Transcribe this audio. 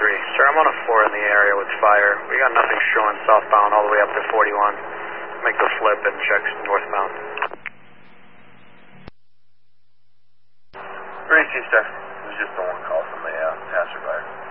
Sir, I'm on a 4 in the area with fire. We got nothing showing southbound all the way up to 41. Make the flip and check northbound. Green Chief, sir. It was just the one call from the passerby.